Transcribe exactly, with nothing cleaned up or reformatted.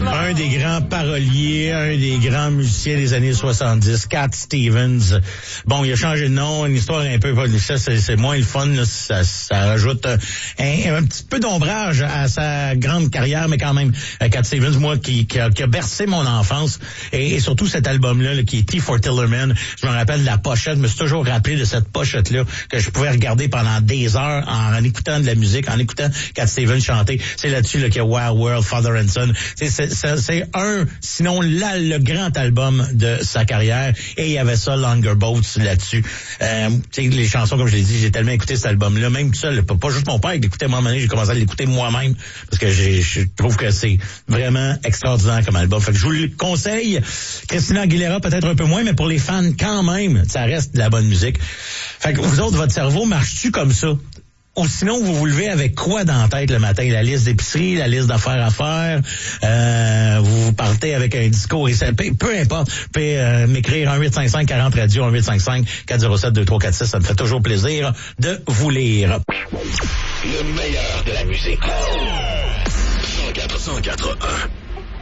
Un des grands paroliers, un des grands musiciens des années soixante-dix, Cat Stevens. Bon, il a changé de nom, une histoire un peu... Ça, c'est, c'est moins le fun, là, ça, ça rajoute un, un petit peu d'ombrage à sa grande carrière, mais quand même, Cat Stevens, moi, qui, qui, a, qui a bercé mon enfance, et, et surtout cet album-là, là, qui est T for Tillerman, je me rappelle de la pochette, je me suis toujours rappelé de cette pochette-là, que je pouvais regarder pendant des heures en, en écoutant de la musique, en écoutant Cat Stevens chanter. C'est là-dessus là, qu'il y a Wild World, Father and Son. C'est, c'est, c'est, c'est un, sinon là, le grand album de sa carrière, et il y avait ça, Longer Boats, là-dessus. Euh, tu sais, les chansons, comme je l'ai dit, j'ai tellement écouté cet album-là, même tout seul, pas, pas juste mon père qui l'écoutait moi, j'ai commencé à l'écouter moi-même, parce que j'ai, je trouve que c'est vraiment extraordinaire comme album. Fait que je vous le conseille. Christina Aguilera, peut-être un peu moins, mais pour les fans, quand même, ça reste de la bonne musique. Fait que vous autres, votre cerveau marche-tu comme ça? Ou sinon, vous vous levez avec quoi dans la tête le matin? La liste d'épicerie, la liste d'affaires à faire, euh, vous partez avec un discours, et ça, peu, peu importe. Vous pouvez euh, m'écrire un huit cinq cinq quarante radio, un huit cinq cinq quatre zéro sept deux trois quatre six. Ça me fait toujours plaisir de vous lire. Le meilleur de la musique. cent quatre, cent quatre, un.